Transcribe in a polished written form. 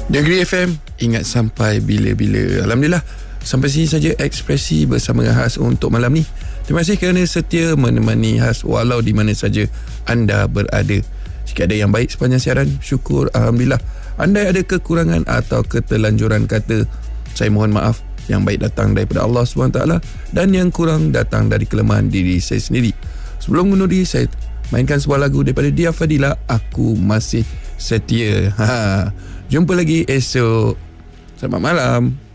Negeri FM, ingat sampai bila-bila. Alhamdulillah, sampai sini saja ekspresi bersama dengan Has untuk malam ni. Terima kasih kerana setia menemani Has walau di mana saja anda berada. Jika ada yang baik sepanjang siaran, syukur Alhamdulillah. Andai ada kekurangan atau keterlanjuran kata, saya mohon maaf. Yang baik datang daripada Allah SWT dan yang kurang datang dari kelemahan diri saya sendiri. Sebelum mengundur diri, saya mainkan sebuah lagu daripada Dia Fadila, Aku Masih Setia. Jumpa lagi esok. Selamat malam.